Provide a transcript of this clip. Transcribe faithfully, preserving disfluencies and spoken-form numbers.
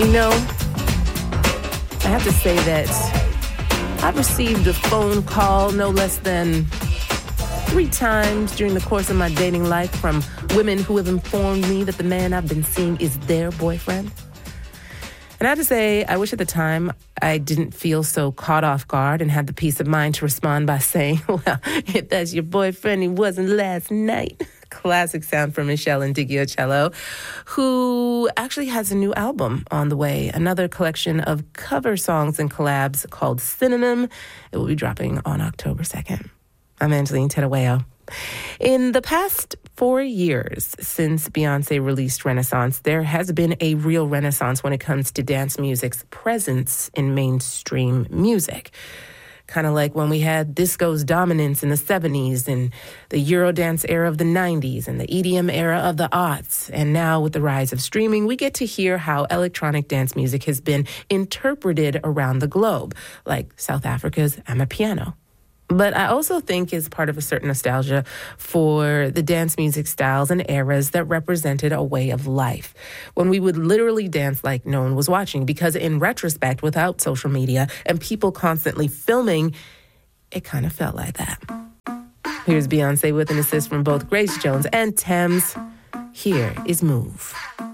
You know, I have to say that I've received a phone call no less than three times during the course of my dating life from women who have informed me that the man I've been seeing is their boyfriend. And I have to say, I wish at the time I didn't feel so caught off guard and had the peace of mind to respond by saying, well, if that's your boyfriend, he wasn't last night. Classic sound from Michelle Indigiocello, who actually has a new album on the way, another collection of cover songs and collabs called Synonym. It will be dropping on October second. I'm Angeline Tedaweo. In the past four years since Beyonce released Renaissance, there has been a real renaissance when it comes to dance music's presence in mainstream music. Kind of like when we had disco's dominance in the seventies and the Eurodance era of the nineties and the E D M era of the aughts. And now with the rise of streaming, we get to hear how electronic dance music has been interpreted around the globe, like South Africa's Amapiano. But I also think it's part of a certain nostalgia for the dance music styles and eras that represented a way of life, when we would literally dance like no one was watching, because in retrospect, without social media and people constantly filming, it kind of felt like that. Here's Beyonce with an assist from both Grace Jones and Tems. Here is Move.